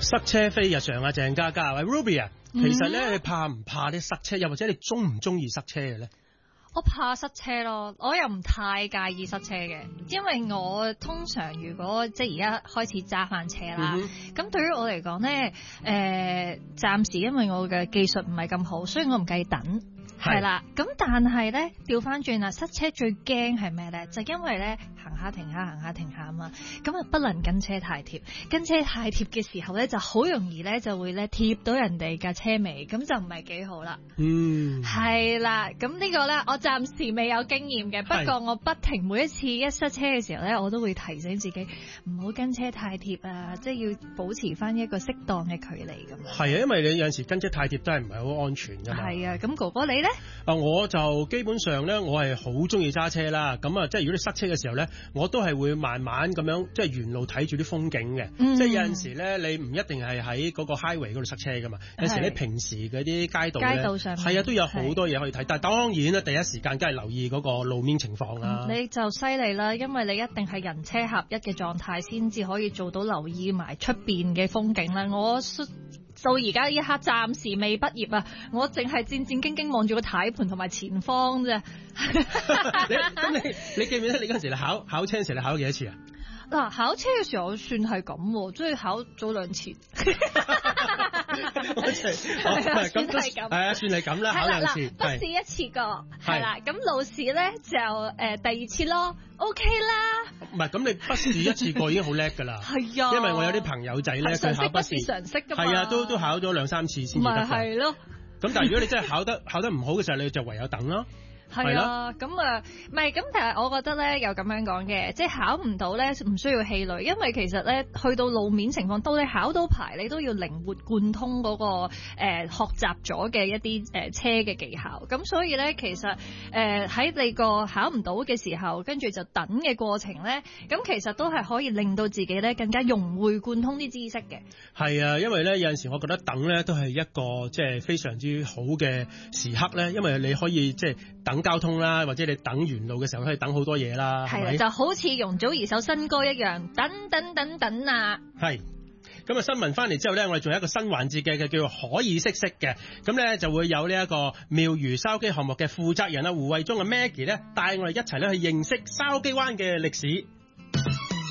塞車非日常啊，鄭嘉嘉，喂 Ruby 啊，其實咧你怕唔怕啲塞車？又或者你中唔中意塞車嘅咧？ 我怕塞車咯，我又唔太介意塞車嘅，因為我通常如果即係而家開始揸翻車啦，咁對於我嚟講咧，暫時因為我嘅技術唔係咁好，所以我唔介意等。係啦，咁但係咧調翻轉啦，塞車最驚係咩咧？就因為咧行下停下行下停下啊嘛，咁啊不能跟車太貼，跟車太貼嘅時候咧就好容易咧就會咧貼到人哋架車尾，咁就唔係幾好啦。係啦，咁呢個咧我暫時未有經驗嘅，不過我不停每一次一塞車嘅時候咧，我都會提醒自己唔好跟車太貼啊，即係要保持翻一個適當嘅距離咁樣。係啊， 因為你有陣時跟車太貼都係唔係好安全㗎嘛。係啊，咁哥哥你咧？ 我就基本上咧，我係好中意揸車啦。咁啊，即係如果你塞車嘅時候咧，我都係會慢慢咁樣，即係沿路睇住啲風景嘅。即係有陣時咧，你唔一定係喺嗰個 highway 嗰度塞車噶嘛。有時你平時嗰啲街道上係啊，都有好多嘢可以睇。但係當然咧，第一時間梗係留意嗰個路面情況啦。 你就犀利啦，因為你一定係人車合一嘅狀態，先至可以做到留意埋出邊嘅風景啦。我到而家呢一刻暫時未畢業啊，我淨係戰戰兢兢望住個軚盤同埋前方啫。 你記唔記得你嗰陣時你考車嗰陣時你考咗幾多次啊？ 嗱，考車嘅時候算係咁，即係考咗2次。算係咁，係啊，算係咁啦，考2次。筆試1次過，係啦，咁路試咧就第2次咯 ，OK 啦。 唔係，咁你筆試1次過已經好叻㗎啦。係啊，因為我有啲朋友仔咧，佢考筆試常識㗎嘛。係啊，都考咗2-3次先至得。咪係咯。咁但係如果你真係考得唔好嘅時候，你就唯有等咯。 係啊，咁唔係咁，但係我覺得咧有咁樣講嘅，即係考唔到咧唔需要氣餒，因為其實咧去到路面情況，到你考到牌，你都要靈活貫通嗰個學習咗嘅一啲車嘅技巧。咁所以咧，其實喺你個考唔到嘅時候，跟住就等嘅過程咧，咁其實都係可以令到自己咧更加融會貫通啲知識嘅。 係啊，因為咧有陣時我覺得等咧都係一個即係非常之好嘅時刻咧，因為你可以即係等交通啦，或者你等沿路嘅時候可以等好多嘢啦。係啊， 就好似容祖兒首新歌一樣，等啊。係。 咁啊，新聞翻嚟之後咧，我哋仲有一個新環節嘅，叫做可以識嘅。咁咧就會有呢一個妙如筲箕項目嘅負責人啊胡慧中啊 Maggie 咧帶我哋一齊咧去認識筲箕灣嘅歷史。